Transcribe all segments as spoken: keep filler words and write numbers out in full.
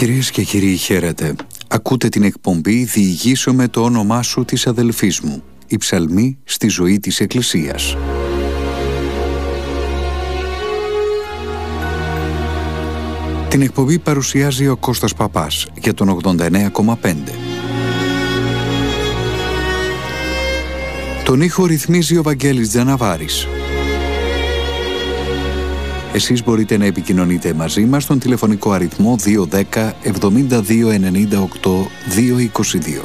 Κυρίες και κύριοι, χαίρετε. Ακούτε την εκπομπή «Διηγήσω με το όνομά σου» της αδελφής μου. Η ψαλμή στη ζωή της Εκκλησίας. Την εκπομπή παρουσιάζει ο Κώστας Παπάς για τον ογδόντα εννέα κόμμα πέντε. Τον ήχο ρυθμίζει ο Βαγγέλης Τζαναβάρης. Εσείς μπορείτε να επικοινωνείτε μαζί μας στον τηλεφωνικό αριθμό δύο ένα μηδέν εβδομήντα δύο ενενήντα οκτώ διακόσια είκοσι δύο.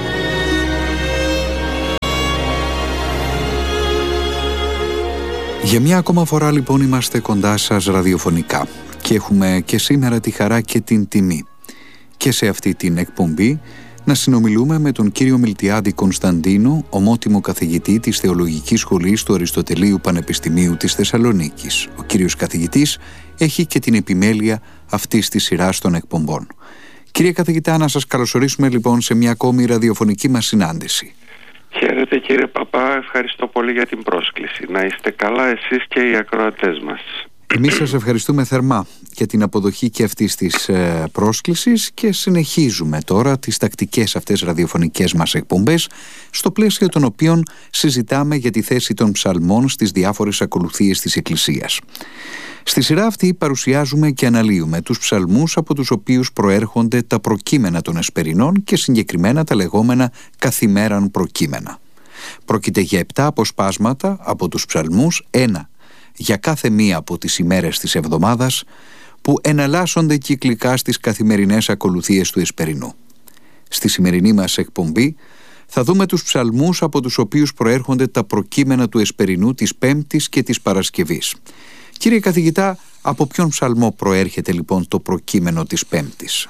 Για μια ακόμα φορά λοιπόν είμαστε κοντά σας ραδιοφωνικά και έχουμε και σήμερα τη χαρά και την τιμή και σε αυτή την εκπομπή να συνομιλούμε με τον κύριο Μιλτιάδη Κωνσταντίνο, ομότιμο καθηγητή της Θεολογικής Σχολής του Αριστοτελείου Πανεπιστημίου της Θεσσαλονίκης. Ο κύριος καθηγητής έχει και την επιμέλεια αυτής της σειράς των εκπομπών. Κύριε καθηγητά, να σας καλωσορίσουμε λοιπόν σε μια ακόμη ραδιοφωνική μας συνάντηση. Χαίρετε κύριε Παπά, ευχαριστώ πολύ για την πρόσκληση. Να είστε καλά εσείς και οι ακροατές μας. Εμείς σας ευχαριστούμε θερμά για την αποδοχή και αυτής της ε, πρόσκλησης και συνεχίζουμε τώρα τις τακτικές αυτές ραδιοφωνικές μας εκπομπές, στο πλαίσιο των οποίων συζητάμε για τη θέση των ψαλμών στις διάφορες ακολουθίες της Εκκλησίας. Στη σειρά αυτή παρουσιάζουμε και αναλύουμε τους ψαλμούς από τους οποίους προέρχονται τα προκείμενα των εσπερινών και συγκεκριμένα τα λεγόμενα καθημέραν προκείμενα. Πρόκειται για επτά αποσπάσματα από τους ψαλμούς, ένα για κάθε μία από τις ημέρες της εβδομάδας, που εναλλάσσονται κυκλικά στις καθημερινές ακολουθίες του εσπερινού. Στη σημερινή μας εκπομπή θα δούμε τους ψαλμούς από τους οποίους προέρχονται τα προκείμενα του εσπερινού της Πέμπτης και της Παρασκευής. Κύριε καθηγητά, από ποιον ψαλμό προέρχεται λοιπόν το προκείμενο της Πέμπτης?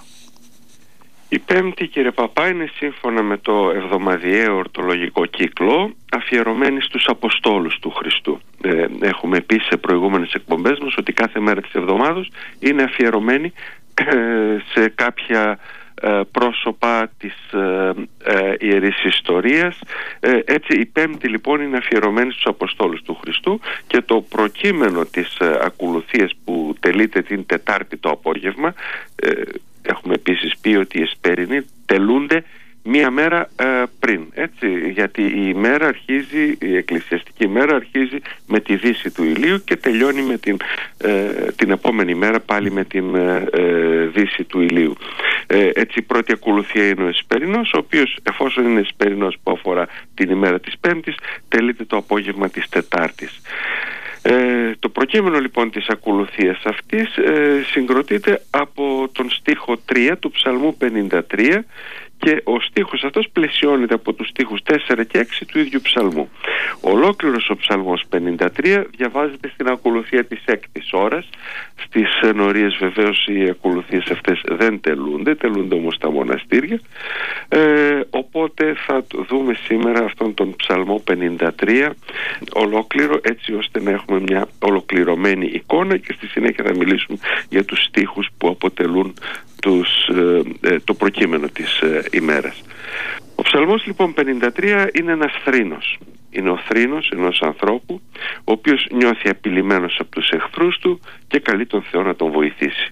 Η Πέμπτη, κύριε Παπά, είναι σύμφωνα με το εβδομαδιαίο ορτολογικό κύκλο αφιερωμένη στους Αποστόλους του Χριστού. Ε, έχουμε πει σε προηγούμενες εκπομπές μας ότι κάθε μέρα της εβδομάδος είναι αφιερωμένη ε, σε κάποια ε, πρόσωπα της ε, ε, Ιερής Ιστορίας. Ε, έτσι η Πέμπτη λοιπόν είναι αφιερωμένη στους Αποστόλους του Χριστού και το προκείμενο της ε, ακολουθίας που τελείται την Τετάρτη το απόγευμα, ε, έχουμε επίσης πει ότι οι εσπερινοί τελούνται μία μέρα ε, πριν, έτσι, γιατί η ημέρα αρχίζει, η εκκλησιαστική ημέρα αρχίζει με τη δύση του ηλίου και τελειώνει με την, ε, την επόμενη μέρα πάλι με την ε, ε, δύση του ηλίου. Ε, έτσι η πρώτη ακολουθία είναι ο εσπερινός, ο οποίος εφόσον είναι εσπερινός που αφορά την ημέρα της Πέμπτης, τελείται το απόγευμα της Τετάρτης. Ε, το προκείμενο λοιπόν της ακολουθίας αυτής ε, συγκροτείται από τον στίχο τρία του Ψαλμού πενήντα τρία και ο στίχος αυτός πλαισιώνεται από τους στίχους τέσσερα και έξι του ίδιου ψαλμού. Ολόκληρος ο ψαλμός πενήντα τρία διαβάζεται στην ακολουθία της έκτης ώρας. Στις ενορίες βεβαίως οι ακολουθίες αυτές δεν τελούνται, τελούνται όμως τα μοναστήρια. Ε, οπότε θα δούμε σήμερα αυτόν τον ψαλμό πενήντα τρία ολόκληρο, έτσι ώστε να έχουμε μια ολοκληρωμένη εικόνα και στη συνέχεια θα μιλήσουμε για τους στίχους που αποτελούν τους, ε, το προκείμενο της ε, ημέρας. Ο ψαλμός λοιπόν πενήντα τρία είναι ένας θρήνος. Είναι ο θρήνος ενός ανθρώπου ο οποίος νιώθει απειλημένος από τους εχθρούς του και καλεί τον Θεό να τον βοηθήσει.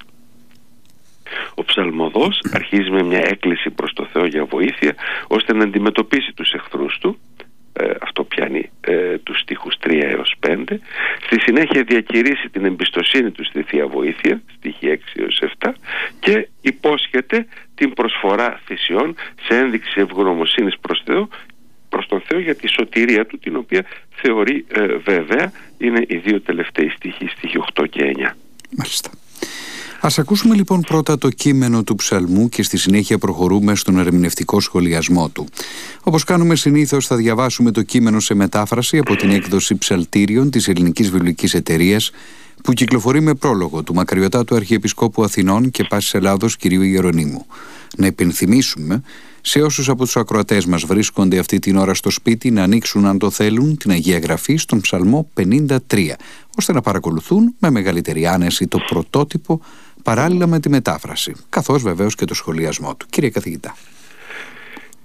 Ο ψαλμοδός αρχίζει με μια έκκληση προς το Θεό για βοήθεια ώστε να αντιμετωπίσει τους εχθρούς του. Ε, αυτό πιάνει ε, τους στίχους τρία έως πέντε. Στη συνέχεια διακηρύσει την εμπιστοσύνη του στη Θεία Βοήθεια, στίχοι έξι έως επτά, και υπόσχεται την προσφορά θυσιών σε ένδειξη ευγνωμοσύνης προς Θεό, προς τον Θεό για τη σωτηρία του, την οποία θεωρεί ε, βέβαια. Είναι οι δύο τελευταίοι στίχοι, στίχοι οκτώ και εννιά. Μάλιστα. Ας ακούσουμε λοιπόν πρώτα το κείμενο του ψαλμού και στη συνέχεια προχωρούμε στον ερμηνευτικό σχολιασμό του. Όπως κάνουμε συνήθως, θα διαβάσουμε το κείμενο σε μετάφραση από την έκδοση ψαλτήριων της Ελληνικής Βιβλικής Εταιρείας, που κυκλοφορεί με πρόλογο του μακαριωτάτου Αρχιεπισκόπου Αθηνών και Πάσης Ελλάδος κ. Ιερονύμου. Να υπενθυμίσουμε σε όσους από τους ακροατές μας βρίσκονται αυτή την ώρα στο σπίτι να ανοίξουν, αν το θέλουν, την Αγία Γραφή στον Ψαλμό πενήντα τρία, ώστε να παρακολουθούν με μεγαλύτερη άνεση το πρωτότυπο παράλληλα με τη μετάφραση, καθώς βεβαίως και το σχολιασμό του. Κύριε καθηγητά.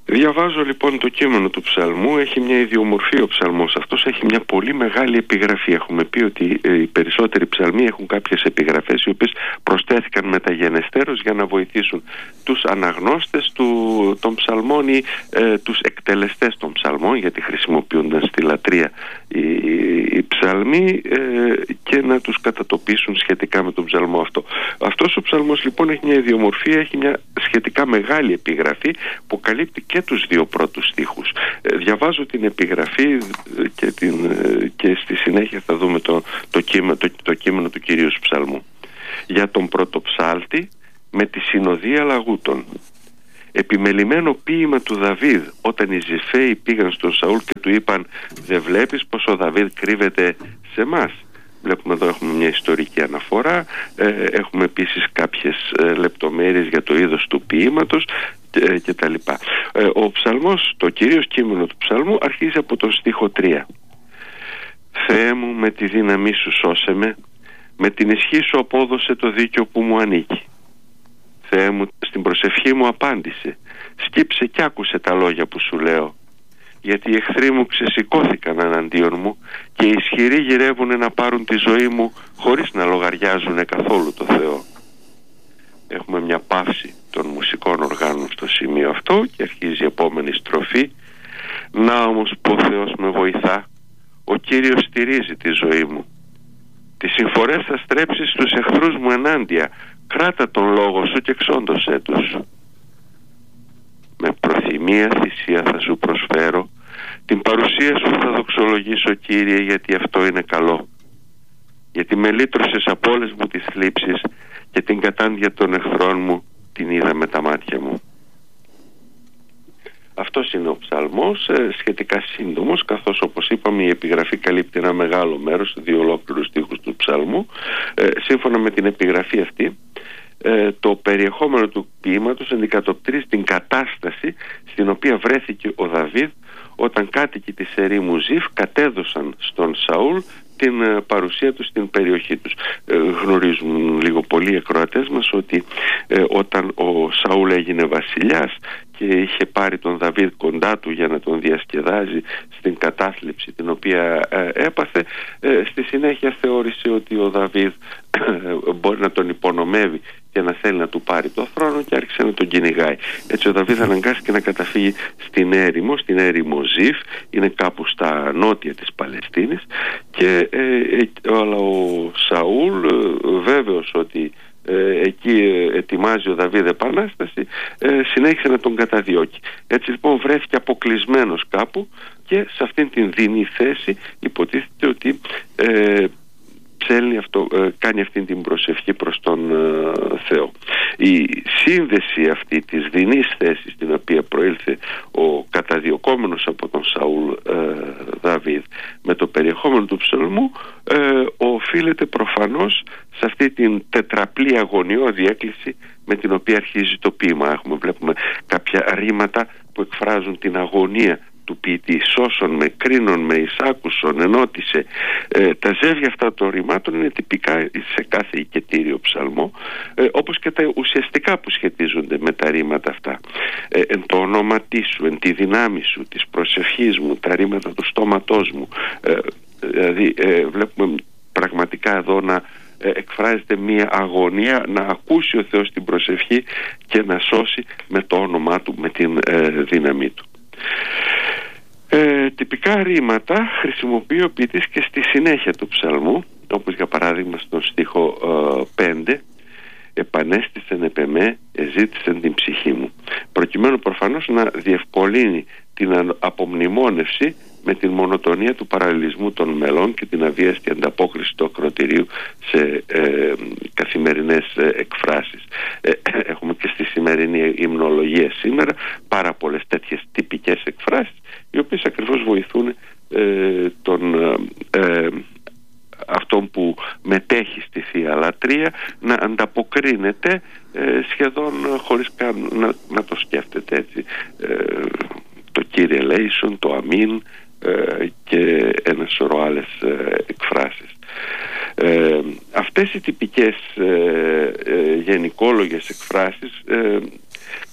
Διαβάζω λοιπόν το κείμενο του ψαλμού. Έχει μια ιδιομορφία ο ψαλμός αυτός, έχει μια πολύ μεγάλη επιγραφή. Έχουμε πει ότι οι περισσότεροι ψαλμοί έχουν κάποιες επιγραφές οι οποίες προσθέθηκαν μεταγενεστέρως για να βοηθήσουν τους αναγνώστες του, των ψαλμών ή ε, τους εκτελεστές των ψαλμών, γιατί χρησιμοποιούνταν στη λατρεία οι, οι ψαλμοί ε, και να τους κατατοπίσουν σχετικά με τον ψαλμό αυτό. Αυτός ο ψαλμός λοιπόν έχει μια ιδιομορφία, έχει μια σχετικά μεγάλη επιγραφή που καλύπτει και τους δύο πρώτους στίχους. Ε, διαβάζω την επιγραφή και, την, και στη συνέχεια θα δούμε το, το, κείμενο, το, το κείμενο του Κυρίου Ψαλμού. Για τον πρωτοψάλτη με τη συνοδεία λαγούτων. Επιμελημένο ποίημα του Δαβίδ, όταν οι Ζηφαίοι πήγαν στον Σαούλ και του είπαν «Δεν βλέπεις πως ο Δαβίδ κρύβεται σε μας?» Βλέπουμε εδώ, έχουμε μια ιστορική αναφορά, ε, έχουμε επίσης κάποιες ε, λεπτομέρειες για το είδος του ποίηματος ε, και τα λοιπά. Ε, ο ψαλμός, το κυρίως κείμενο του ψαλμού αρχίζει από τον στίχο τρία. «Θεέ μου, με τη δύναμή σου σώσε με, με την ισχύ σου απόδωσε το δίκαιο που μου ανήκει. Θεέ μου, στην προσευχή μου απάντησε, σκύψε κι άκουσε τα λόγια που σου λέω. Γιατί οι εχθροί μου ξεσηκώθηκαν εναντίον μου και οι ισχυροί γυρεύουν να πάρουν τη ζωή μου χωρίς να λογαριάζουν καθόλου το Θεό». Έχουμε μια παύση των μουσικών οργάνων στο σημείο αυτό και αρχίζει η επόμενη στροφή. «Να όμως που ο Θεός με βοηθά, ο Κύριος στηρίζει τη ζωή μου. Τις συμφορές θα στρέψεις στους εχθρούς μου ενάντια, κράτα τον λόγο σου και εξόντωσέ τους. Με προθυμία θυσία θα σου προσφέρω, την παρουσία σου θα δοξολογήσω, Κύριε, γιατί αυτό είναι καλό. Γιατί με λύτρωσες από όλες μου τις θλίψεις και την κατάντια των εχθρών μου την είδα με τα μάτια μου». Αυτός είναι ο ψαλμός, σχετικά σύντομος, καθώς όπως είπαμε η επιγραφή καλύπτει ένα μεγάλο μέρος, δύο ολόκληρους στίχους του ψαλμού. Ε, σύμφωνα με την επιγραφή αυτή, ε, το περιεχόμενο του ποίηματος αντικατοπτρίζει την κατάσταση στην οποία βρέθηκε ο Δαβίδ όταν κάτοικοι της ερήμου Ζιφ κατέδωσαν στον Σαούλ την ε, παρουσία του στην περιοχή τους. Ε, γνωρίζουν λίγο πολύ οι ακροατές μας ότι ε, όταν ο Σαούλ έγινε βασιλιάς και είχε πάρει τον Δαβίδ κοντά του για να τον διασκεδάζει στην κατάθλιψη την οποία ε, έπαθε, ε, στη συνέχεια θεώρησε ότι ο Δαβίδ ε, μπορεί να τον υπονομεύει και να θέλει να του πάρει το θρόνο και άρχισε να τον κυνηγάει. Έτσι ο Δαβίδ αναγκάστηκε να καταφύγει στην έρημο, στην έρημο Ζιφ, είναι κάπου στα νότια της Παλαιστίνης, και ε, ε, αλλά ο Σαούλ ε, βέβαιος ότι Ε, εκεί ε, ετοιμάζει ο Δαβίδ επανάσταση, ε, συνέχισε να τον καταδιώκει. Έτσι λοιπόν βρέθηκε αποκλεισμένος κάπου και σε αυτήν την δεινή θέση υποτίθεται ότι ε, ψέλνει αυτό, ε, κάνει αυτήν την προσευχή προς τον ε, Θεό. Η σύνδεση αυτή της δεινής θέσης στην οποία προήλθε ο καταδιωκόμενος από τον Σαούλ ε, Δαβίδ με το περιεχόμενο του ψαλμού ε, οφείλεται προφανώς σε αυτή την τετραπλή αγωνιώδη έκκληση με την οποία αρχίζει το ποίημα. Έχουμε, βλέπουμε κάποια ρήματα που εκφράζουν την αγωνία του ποιητή. «Σώσον με, κρίνον με, εισάκουσον, ενώτησε». Ε, τα ζεύγια αυτά των ρημάτων είναι τυπικά σε κάθε οικετήριο ψαλμό, ε, όπως και τα ουσιαστικά που σχετίζονται με τα ρήματα αυτά. Ε, εν το ονόματί σου, εν τη δυνάμει σου, της προσευχής μου, τα ρήματα του στόματός μου. Ε, δηλαδή ε, βλέπουμε πραγματικά εδώ να εκφράζεται μία αγωνία να ακούσει ο Θεός την προσευχή και να σώσει με το όνομά του, με την ε, δύναμή του. Ε, τυπικά ρήματα χρησιμοποιεί ο ποιητής και στη συνέχεια του ψαλμού, όπως για παράδειγμα στον στίχο ε, πέντε, «Επανέστησεν επ' εμέ, εζήτησεν την ψυχή μου», προκειμένου προφανώς να διευκολύνει την απομνημόνευση με την μονοτονία του παραλληλισμού των μελών και την αβίαστη ανταπόκριση του ακροτηρίου σε ε, καθημερινές ε, εκφράσεις. Ε, έχουμε και στη σημερινή υμνολογία σήμερα πάρα πολλές τέτοιες τυπικές εκφράσεις, οι οποίες ακριβώς βοηθούν ε, τον ε, αυτόν που μετέχει στη Θεία Λατρεία να ανταποκρίνεται ε, σχεδόν χωρίς καν να, να το σκέφτεται, έτσι. Ε, το Κύριε Λέησον, το Αμήν ε, και ένα σωρό άλλες ε, εκφράσεις. Ε, αυτές οι τυπικές ε, ε, γενικόλογες εκφράσεις ε,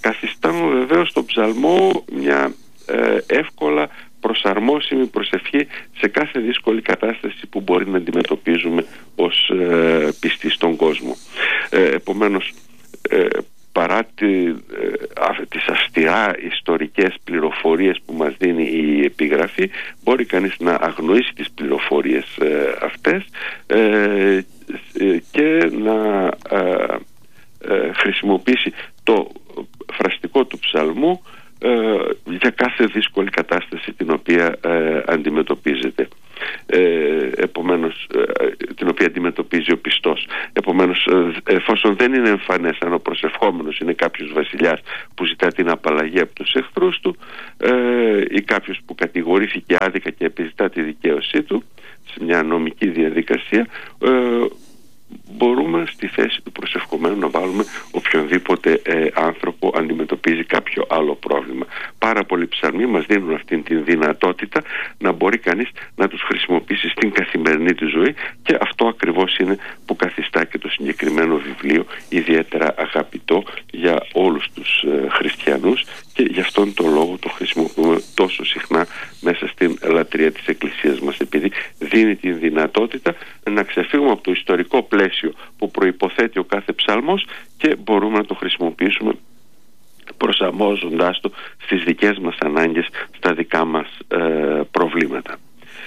καθιστά βεβαίως τον ψαλμό μια ε, εύκολα προσαρμόσιμη προσευχή σε κάθε δύσκολη κατάσταση που μπορεί να αντιμετωπίζουμε ως ε, πιστοί στον κόσμο. Ε, επομένως, ε, παρά τη, ε, τις αυστηρά ιστορικές πληροφορίες που μας δίνει η επιγραφή, μπορεί κανείς να αγνοήσει τις πληροφορίες ε, αυτές ε, ε, και να ε, ε, χρησιμοποιήσει το φραστικό του ψαλμού ε, για κάθε δύσκολη κατάσταση την οποία ε, αντιμετωπίζεται. Ε, επομένως, ε, την οποία αντιμετωπίζει ο πιστός. Επομένως, ε, εφόσον δεν είναι εμφανές αν ο προσευχόμενος είναι κάποιος βασιλιάς που ζητά την απαλλαγή από τους εχθρούς του ε, ή κάποιος που κατηγορήθηκε άδικα και επιζητά τη δικαίωσή του σε μια νομική διαδικασία, ε, μπορούμε στη θέση του προσευχομένου να βάλουμε οποιονδήποτε ε, άνθρωπο αντιμετωπίζει κάποιο άλλο πρόβλημα. Πάρα πολλοί ψαλμοί μας δίνουν αυτή τη δυνατότητα να μπορεί κανείς να τους χρησιμοποιήσει στην καθημερινή του ζωή, και αυτό ακριβώς είναι που καθιστά και το συγκεκριμένο βιβλίο ιδιαίτερα αγαπητό για όλους τους ε, χριστιανούς, και γι' αυτόν τον λόγο το χρησιμοποιούμε τόσο συχνά μέσα στην λατρεία της Εκκλησίας μας, επειδή δίνει τη δυνατότητα να ξεφύγουμε από το ιστορικό πλαίσιο που προϋποθέτει ο κάθε ψαλμός και μπορούμε να το χρησιμοποιήσουμε προσαρμόζοντάς το στις δικές μας ανάγκες, στα δικά μας ε, προβλήματα.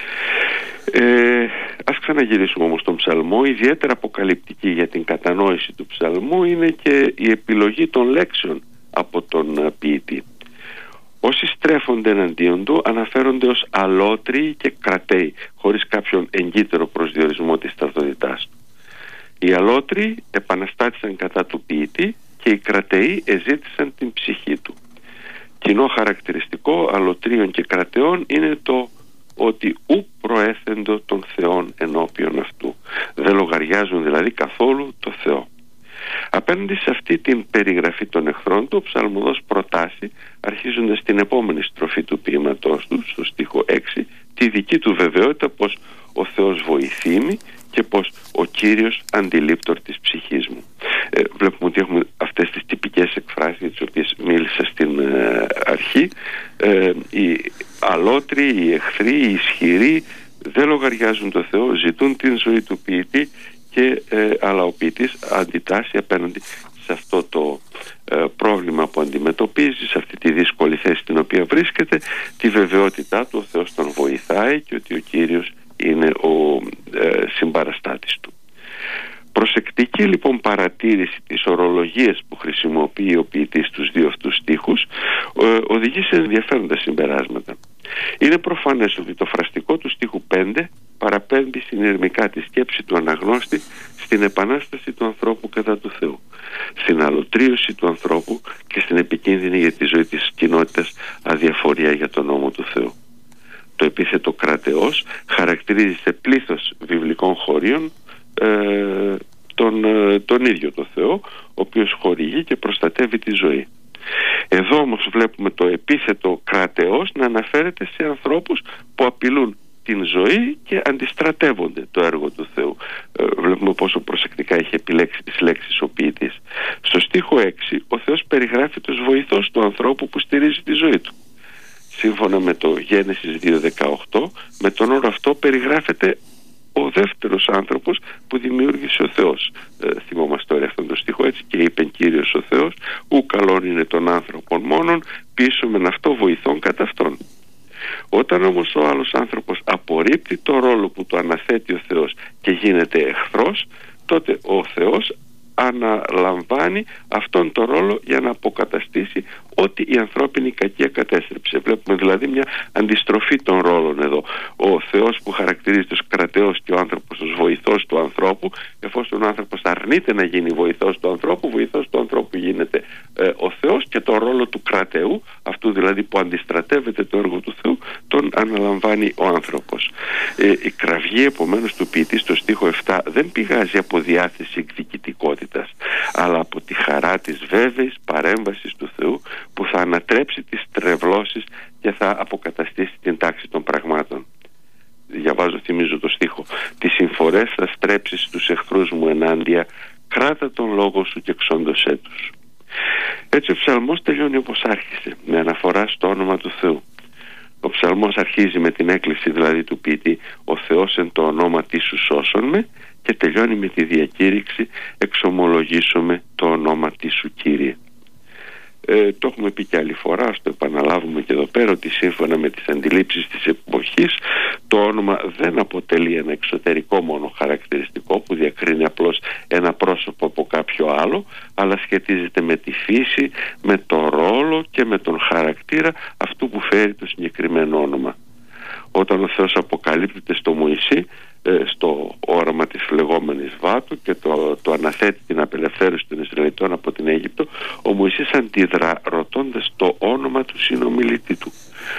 Ε, ας ξαναγυρίσουμε όμως τον ψαλμό. Ιδιαίτερα αποκαλυπτική για την κατανόηση του ψαλμού είναι και η επιλογή των λέξεων από τον ποιητή. Όσοι στρέφονται εναντίον του αναφέρονται ως αλότριοι και κρατέοι, χωρίς κάποιον εγκύτερο προσδιορισμό της ταυτότητάς του. Οι αλότριοι επαναστάτησαν κατά του ποιητή και οι κρατεοί εζήτησαν την ψυχή του. Κοινό χαρακτηριστικό αλωτρίων και κρατεών είναι το ότι ου προέθεντο των θεών ενώπιον αυτού. Δεν λογαριάζουν δηλαδή καθόλου το Θεό. Απέναντι σε αυτή την περιγραφή των εχθρών του, ο ψαλμοδός προτάσει, αρχίζοντας την επόμενη στροφή του ποίηματός του, στο στίχο έξι, τη δική του βεβαιότητα πως ο Θεός βοηθήμη και πως ο Κύριος αντιλήπτορ της ψυχής μου. Ε, βλέπουμε ότι έχουμε αυτές τις τυπικές εκφράσεις για τις οποίες μίλησα στην ε, αρχή. Ε, οι αλότριοι, οι εχθροί, οι ισχυροί δεν λογαριάζουν το Θεό, ζητούν την ζωή του ποιητή, και, ε, αλλά ο ποιητής αντιτάσσει απέναντι σε αυτό το ε, πρόβλημα που αντιμετωπίζει, σε αυτή τη δύσκολη θέση στην οποία βρίσκεται, τη βεβαιότητά του, ο Θεός τον βοηθάει και ότι ο Κύριος είναι ο ε, συμπαραστάτης του. Προσεκτική λοιπόν παρατήρηση της ορολογίας που χρησιμοποιεί ο ποιητής στους δύο αυτούς στίχους ε, οδηγεί σε ενδιαφέροντα συμπεράσματα. Είναι προφανές ότι το φραστικό του στίχου πέντε παραπέμπει συνειρμικά τη σκέψη του αναγνώστη στην επανάσταση του ανθρώπου κατά του Θεού, στην αλωτρίωση του ανθρώπου και στην επικίνδυνη για τη ζωή της κοινότητας αδιαφορία για τον νόμο του Θεού. Το επίθετο κρατεός χαρακτηρίζει σε πλήθος βιβλικών χωρίων ε, τον, ε, τον ίδιο το Θεό, ο οποίος χορηγεί και προστατεύει τη ζωή. Εδώ όμως βλέπουμε το επίθετο κρατεός να αναφέρεται σε ανθρώπους που απειλούν την ζωή και αντιστρατεύονται το έργο του Θεού. Ε, βλέπουμε πόσο προσεκτικά έχει επιλέξει τις λέξεις ο ποιητής. Στο στίχο έξι ο Θεός περιγράφει τους βοηθούς του ανθρώπου που στηρίζει τη ζωή του. Σύμφωνα με το Γένεσης δύο δεκαοκτώ, με τον όρο αυτό περιγράφεται ο δεύτερος άνθρωπος που δημιούργησε ο Θεός. Ε, θυμόμαστε τώρα αυτόν τον στίχο, έτσι, και είπε Κύριος ο Θεός, ου καλόν είναι τον άνθρωπον μόνον, πίσω μεν αυτό βοηθών κατά αυτόν. Όταν όμως ο άλλος άνθρωπος απορρίπτει το ρόλο που του αναθέτει ο Θεός και γίνεται εχθρός, τότε ο Θεός αναλαμβάνει αυτόν τον ρόλο για να αποκαταστήσει ό,τι η ανθρώπινη κακία κατέστρεψε. Βλέπουμε δηλαδή μια αντιστροφή των ρόλων εδώ. Ο Θεός που χαρακτηρίζεται ως κρατεός και ο άνθρωπος ως βοηθός του ανθρώπου, εφόσον ο άνθρωπος αρνείται να γίνει βοηθός του ανθρώπου, βοηθός του ανθρώπου γίνεται ε, ο Θεός, και το ρόλο του κρατεού, αυτού δηλαδή που αντιστρατεύεται το έργο του Θεού, τον αναλαμβάνει ο άνθρωπος. Ε, η κραυγή επομένως του ποιητή στο στίχο επτά δεν πηγάζει από διάθεση εκδικητικότητας, αλλά από τη χαρά της βέβαιης παρέμβασης του Θεού, που θα ανατρέψει τις τρευλώσεις και θα αποκαταστήσει την τάξη των πραγμάτων. Διαβάζω, θυμίζω το στίχο. «Τις συμφορές θα στρέψεις τους εχθρούς μου ενάντια, κράτα τον λόγο σου και ξόντωσέ τους». Έτσι ο ψαλμός τελειώνει όπως άρχισε, με αναφορά στο όνομα του Θεού. Ο ψαλμός αρχίζει με την έκκληση δηλαδή του ποιητή «Ο Θεός εν το ονόματι σου σώσον με» και τελειώνει με τη διακήρυξη «Εξομολογήσομαι το ονόματι σου Κύριε». Ε, το έχουμε πει και άλλη φορά, ας το επαναλάβουμε και εδώ πέρα, ότι σύμφωνα με τις αντιλήψεις της εποχής το όνομα δεν αποτελεί ένα εξωτερικό μόνο χαρακτηριστικό που διακρίνει απλώς ένα πρόσωπο από κάποιο άλλο, αλλά σχετίζεται με τη φύση, με το ρόλο και με τον χαρακτήρα αυτού που φέρει το συγκεκριμένο όνομα. Όταν ο Θεός αποκαλύπτεται στο Μωυσή, στο όραμα της φλεγόμενης Βάτου και το, το αναθέτει την απελευθέρωση των Ισραηλιτών από την Αίγυπτο, ο Μωυσής αντιδρά ρωτώντας το όνομα του συνομιλητή του.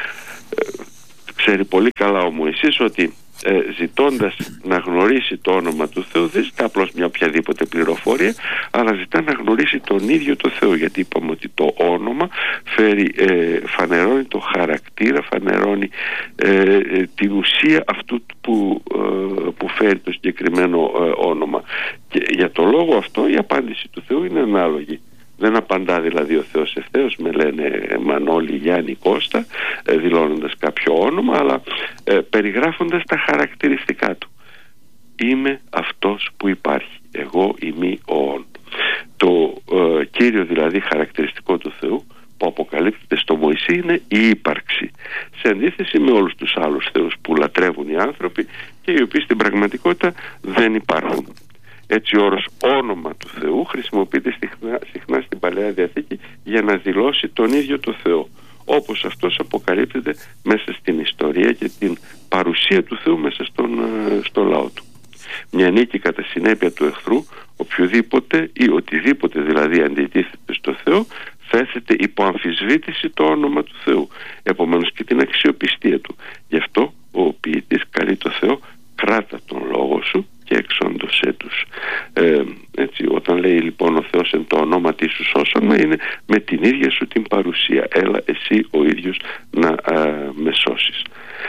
Ε, ξέρει πολύ καλά ο Μωυσής ότι ε, ζητώντας να γνωρίσει το όνομα του Θεού δεν ζητά απλώς μια οποιαδήποτε πληροφορία, αλλά ζητά να γνωρίσει τον ίδιο το Θεό, γιατί είπαμε ότι το όνομα φέρει, ε, φανερώνει το χαρακτήρα, φανερώνει ε, την ουσία αυτού που, ε, που φέρει το συγκεκριμένο ε, όνομα, και για το λόγο αυτό η απάντηση του Θεού είναι ανάλογη. Δεν απαντά δηλαδή ο Θεός ευθέως με λένε Μανώλη, Γιάννη, Κώστα, ε, δηλώνοντας κάποιο όνομα, αλλά ε, περιγράφοντας τα χαρακτηριστικά του. Είμαι αυτός που υπάρχει, εγώ είμαι ο όν. Το ε, κύριο δηλαδή χαρακτηριστικό του Θεού που αποκαλύπτεται στο Μωυσή είναι η ύπαρξη, σε αντίθεση με όλους τους άλλους θεούς που λατρεύουν οι άνθρωποι και οι οποίοι στην πραγματικότητα δεν υπάρχουν. Έτσι ο όρος όνομα του Θεού χρησιμοποιείται συχνά, συχνά στην Παλαιά Διαθήκη για να δηλώσει τον ίδιο το Θεό, όπως αυτός αποκαλύπτεται μέσα στην ιστορία και την παρουσία του Θεού μέσα στον, στο λαό του. Μια νίκη κατά συνέπεια του εχθρού, οποιοδήποτε ή οτιδήποτε δηλαδή αντιτίθεται στο Θεό, θέσεται υπό αμφισβήτηση το όνομα του Θεού, επομένως και την αξιοπιστία του. Γι' αυτό ο ποιητής καλεί το Θεό «Κράτα τον λόγο σου και εξόντωσέ τους». Ε, έτσι, όταν λέει λοιπόν ο Θεός εν το ονόματι σου σώσον με, είναι με την ίδια σου την παρουσία. Έλα εσύ ο ίδιος να α, με σώσεις.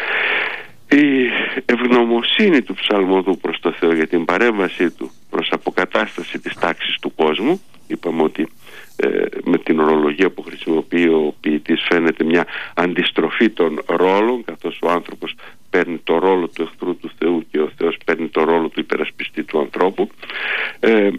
Η ευγνωμοσύνη του ψαλμοδού προς το Θεό για την παρέμβασή του προς αποκατάσταση της τάξης του κόσμου, είπαμε ότι ε, με την ορολογία που χρησιμοποιεί ο ποιητής φαίνεται μια αντιστροφή των ρόλων, καθώς ο άνθρωπος παίρνει το ρόλο του εχθρού του Θεού και ο Θεός παίρνει το ρόλο του υπερασπιστή του ανθρώπου. Ε,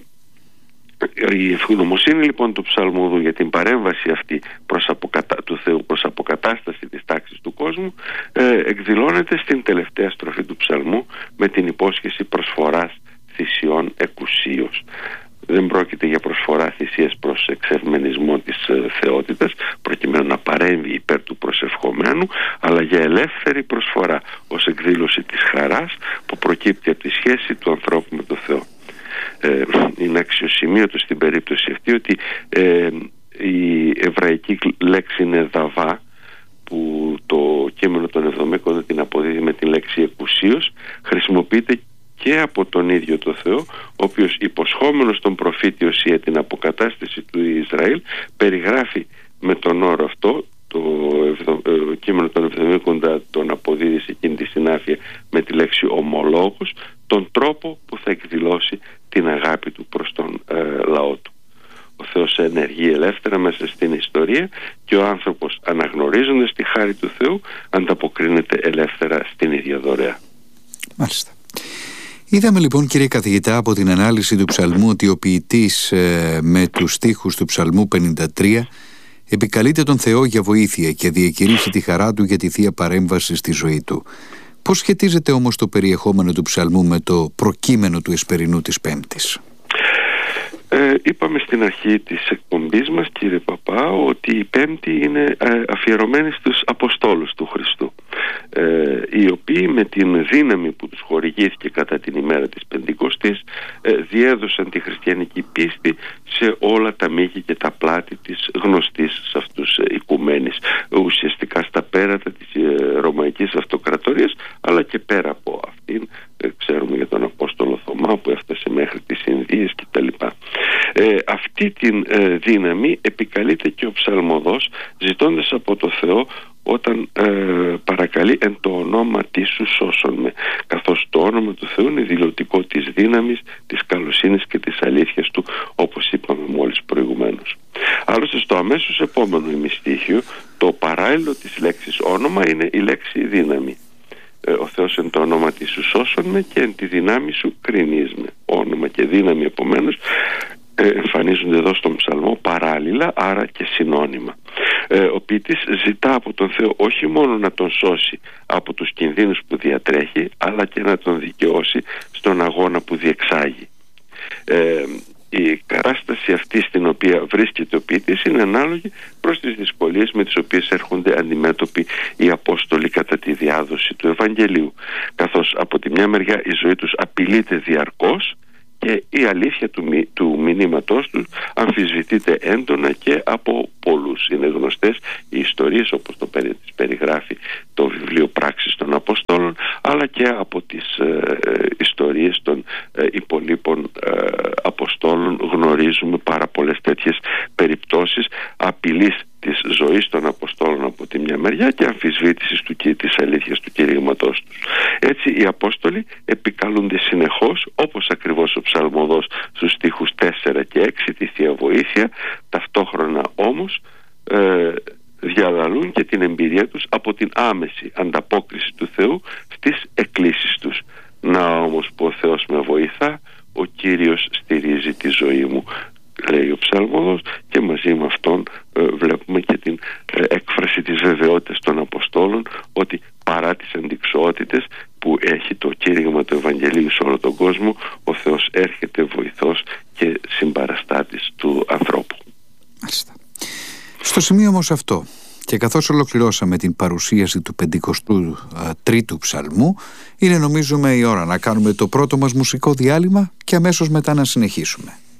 η ευγνωμοσύνη λοιπόν του ψαλμοδού για την παρέμβαση αυτή προς αποκατα... του Θεού προς αποκατάσταση της τάξης του κόσμου ε, εκδηλώνεται στην τελευταία στροφή του ψαλμού με την υπόσχεση προσφοράς θυσιών εκουσίως. Δεν πρόκειται για προσφορά θυσίας προς εξευμενισμό της ε, θεότητας προκειμένου να παρέμβει υπέρ του προσευχομένου, αλλά για ελεύθερη προσφορά ως εκδήλωση της χαράς που προκύπτει από τη σχέση του ανθρώπου με τον Θεό. Ε, είναι αξιοσημείωτο στην περίπτωση αυτή ότι ε, η εβραϊκή λέξη είναι δαβά, που το κείμενο των Εβδομήκων την αποδίδει με την λέξη εκουσίως, χρησιμοποιείται και από τον ίδιο το Θεό, ο οποίος υποσχόμενος τον προφήτη Οσία την αποκατάσταση του Ισραήλ περιγράφει με τον όρο αυτό, το ευδο, ε, κείμενο των Εβδομήκων τον αποδίδει σε εκείνη τη συνάφεια με τη λέξη ομολόγος, τον τρόπο που θα εκδηλώσει την αγάπη του προς τον ε, λαό του. Ο Θεός ενεργεί ελεύθερα μέσα στην ιστορία και ο άνθρωπος, αναγνωρίζοντας τη χάρη του Θεού, ανταποκρίνεται ελεύθερα στην ίδια δωρεά. Μάλιστα. Είδαμε λοιπόν, κύριε καθηγητά, από την ανάλυση του ψαλμού ότι ο ποιητής ε, με τους στίχους του ψαλμού πενήντα τρία επικαλείται τον Θεό για βοήθεια και διακηρύσει τη χαρά του για τη Θεία Παρέμβαση στη ζωή του. Πώς σχετίζεται όμως το περιεχόμενο του ψαλμού με το προκείμενο του εσπερινού της Πέμπτης? Ε, είπαμε στην αρχή της εκπομπής μας, κύριε Παπά, ότι η Πέμπτη είναι ε, αφιερωμένη στους Αποστόλους του Χριστού, ε, οι οποίοι με την δύναμη που τους χορηγήθηκε κατά την ημέρα της Πεντηκοστής ε, διέδωσαν τη χριστιανική πίστη σε όλα τα μήκη και τα πλάτη της γνωστής σε αυτούς ε, οικουμένης, ουσιαστικά στα πέρατα της ε, Ρωμαϊκής Αυτοκρατορίας, αλλά και πέρα από αυτήν. ε, ξέρουμε για τον Απόστολο Θωμά που έφτασε μέχρι τις Ινδίες κτλ. Ε, αυτή την ε, δύναμη επικαλείται και ο ψαλμοδός, ζητώντας από το Θεό όταν ε, παρακαλεί εν το ονόματι σου σώσον με, καθώς το όνομα του Θεού είναι δηλωτικό της δύναμης, της καλοσύνης και της αλήθειας του, όπως είπαμε μόλις προηγουμένως. Άλλωστε στο αμέσως επόμενο ημιστίχιο το παράλληλο της λέξης όνομα είναι η λέξη δύναμη. Ο Θεός εν το όνομα της σου σώσον με και εν τη δύναμη σου κρίνεις με. Όνομα και δύναμη επομένως εμφανίζονται εδώ στον ψαλμό παράλληλα, άρα και συνώνυμα. Ο ποιητής ζητά από τον Θεό όχι μόνο να τον σώσει από τους κινδύνους που διατρέχει, αλλά και να τον δικαιώσει στον αγώνα που διεξάγει. Ε, η κατάσταση αυτή στην οποία βρίσκεται ο ποιητής είναι ανάλογη προς τις δυσκολίες με τις οποίες έρχονται αντιμέτωποι οι Απόστολοι κατά τη διάδοση του Ευαγγελίου, καθώς από τη μια μεριά η ζωή τους απειλείται διαρκώς και η αλήθεια του, μη, του μηνύματός τους αμφισβητείται έντονα και από πολλούς. Είναι γνωστές οι ιστορίες, όπως το περι, τις περιγράφει το βιβλίο Πράξεις των Αποστόλων, αλλά και από τις ε, ιστορίες των ε, υπολείπων ε, Αποστόλων γνωρίζουμε πάρα πολλές τέτοιες περιπτώσεις απειλής της ζωής των Αποστόλων από τη μια μεριά και αμφισβήτησης του, της αλήθειας του κηρύγματός τους. Έτσι οι Απόστολοι επικαλούνται συνεχώς, όπως ακριβώς ο ψαλμοδός στους στίχους τέσσερα και έξι, τη Θεία Βοήθεια, ταυτόχρονα όμως ε, διαλαλούν και την εμπειρία τους από την άμεση ανταπόκριση του Θεού στις εκκλήσεις τους. Να όμως που ο Θεός με βοηθά, ο Κύριος στηρίζει τη ζωή μου, λέει ο ψαλμοδός, και μαζί με αυτόν ε, βλέπουμε και την ε, έκφραση της βεβαιότητας των Αποστόλων ότι παρά τις αντιξοότητες που έχει το κήρυγμα του Ευαγγελίου σε όλο τον κόσμο, ο Θεός έρχεται βοηθός και συμπαραστάτης του ανθρώπου. Μάλιστα. Στο σημείο όμως αυτό, και καθώς ολοκληρώσαμε την παρουσίαση του πεντηκοστού τρίτου ψαλμού, είναι νομίζουμε η ώρα να κάνουμε το πρώτο μας μουσικό διάλειμμα και αμέσως μετά να συνεχίσουμε.